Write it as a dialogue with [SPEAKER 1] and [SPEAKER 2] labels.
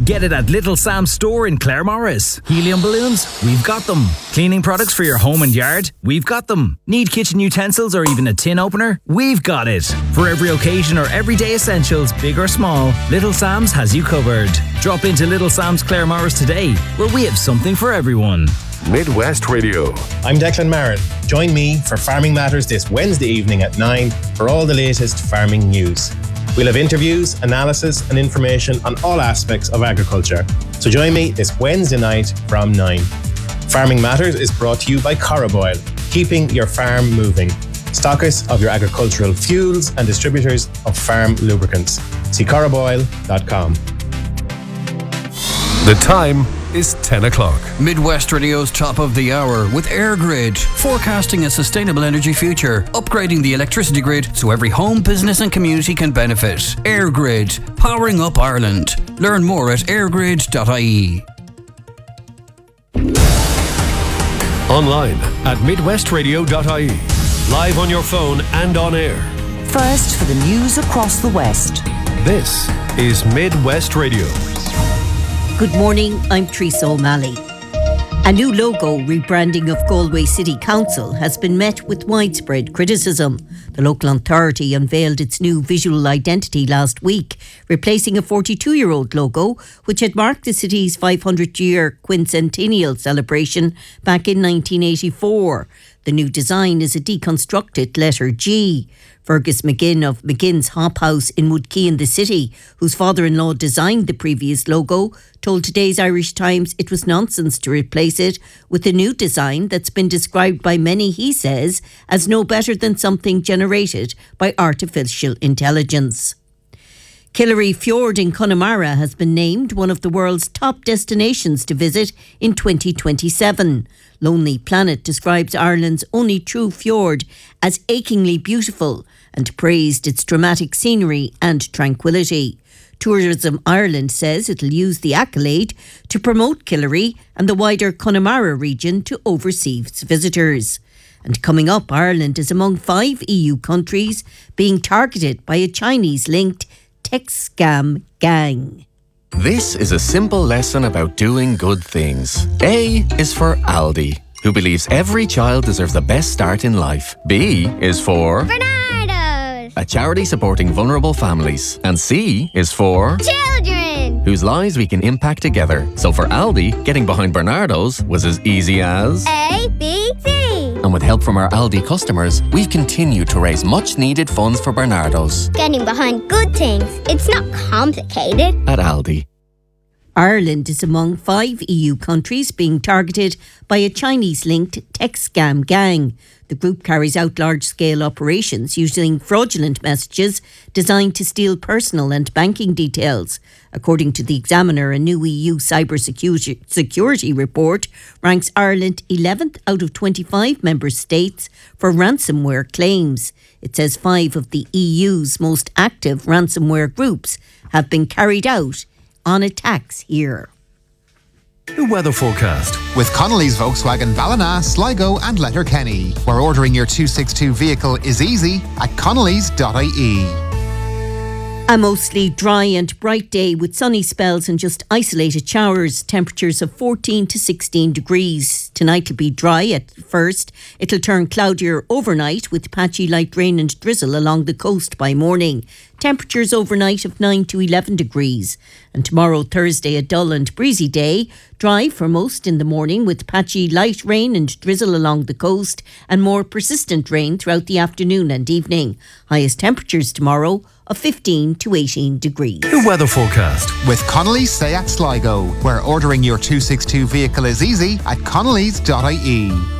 [SPEAKER 1] Get it at Little Sam's store in Claremorris. Helium balloons? We've got them. Cleaning products for your home and yard? We've got them. Need kitchen utensils or even a tin opener? We've got it. For every occasion or everyday essentials, big or small, Little Sam's has you covered. Drop into Little Sam's Claremorris today, where we have something for everyone.
[SPEAKER 2] Midwest Radio.
[SPEAKER 3] I'm Declan Marin. Join me for Farming Matters this Wednesday evening at 9 for all the latest farming news. We'll have interviews, analysis and information on all aspects of agriculture. So join me this Wednesday night from 9. Farming Matters is brought to you by Coroboil, keeping your farm moving. Stockists of your agricultural fuels and distributors of farm lubricants. See coroboil.com.
[SPEAKER 2] The time is 10 o'clock.
[SPEAKER 4] Midwest Radio's top of the hour with EirGrid, forecasting a sustainable energy future, upgrading the electricity grid so every home, business and community can benefit. EirGrid, powering up Ireland. Learn more at eirgrid.ie.
[SPEAKER 2] Online at midwestradio.ie. Live on your phone and on air.
[SPEAKER 5] First for the news across the West.
[SPEAKER 2] This is Midwest Radio.
[SPEAKER 6] Good morning, I'm Teresa O'Malley. A new logo rebranding of Galway City Council has been met with widespread criticism. The local authority unveiled its new visual identity last week, replacing a 42-year-old logo which had marked the city's 500-year quincentennial celebration back in 1984. The new design is a deconstructed letter G. Fergus McGinn of McGinn's Hop House in Woodkey in the city, whose father-in-law designed the previous logo, told today's Irish Times it was nonsense to replace it with a new design that's been described by many, he says, as no better than something generated by artificial intelligence. Killary Fjord in Connemara has been named one of the world's top destinations to visit in 2027. Lonely Planet describes Ireland's only true fjord as achingly beautiful and praised its dramatic scenery and tranquility. Tourism Ireland says it'll use the accolade to promote Killary and the wider Connemara region to overseas visitors. And coming up, Ireland is among 5 EU countries being targeted by a Chinese-linked tech scam gang.
[SPEAKER 7] This is a simple lesson about doing good things. A is for Aldi, who believes every child deserves the best start in life. B is for
[SPEAKER 8] Bernardo's,
[SPEAKER 7] a charity supporting vulnerable families. And C is for
[SPEAKER 8] children,
[SPEAKER 7] whose lives we can impact together. So for Aldi, getting behind Bernardo's was as easy as
[SPEAKER 8] A, B, C.
[SPEAKER 7] And with help from our Aldi customers, we've continued to raise much needed funds for Bernardo's.
[SPEAKER 8] Getting behind good things. It's not complicated.
[SPEAKER 7] At Aldi.
[SPEAKER 6] Ireland is among 5 EU countries being targeted by a Chinese-linked tech scam gang. The group carries out large-scale operations using fraudulent messages designed to steal personal and banking details. According to the Examiner, a new EU cybersecurity report ranks Ireland 11th out of 25 member states for ransomware claims. It says 5 of the EU's most active ransomware groups have been carried out on attacks here.
[SPEAKER 2] The weather forecast.
[SPEAKER 9] With Connolly's Volkswagen Ballina, Sligo and Letterkenny, where ordering your 262 vehicle is easy at connolly's.ie.
[SPEAKER 6] A mostly dry and bright day with sunny spells and just isolated showers. Temperatures of 14 to 16 degrees. Tonight will be dry at first. It'll turn cloudier overnight with patchy light rain and drizzle along the coast by morning. Temperatures overnight of 9 to 11 degrees. And tomorrow, Thursday, a dull and breezy day. Dry for most in the morning with patchy light rain and drizzle along the coast and more persistent rain throughout the afternoon and evening. Highest temperatures tomorrow of 15 to 18 degrees.
[SPEAKER 2] The weather forecast.
[SPEAKER 9] With Connolly's Seat Sligo, where ordering your 262 vehicle is easy at connolly's.ie.